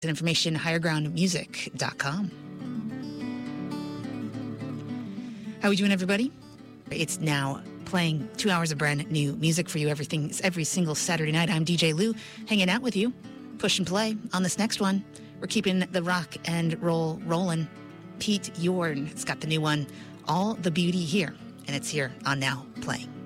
information, highergroundmusic.com. How are we doing, everybody? It's now playing 2 hours of brand new music for you every single Saturday night. I'm DJ Lou, hanging out with you. Push and play on this next one. We're keeping the rock and roll rolling. Pete Yorn has got the new one, All the Beauty Here, and it's here on Now Playing.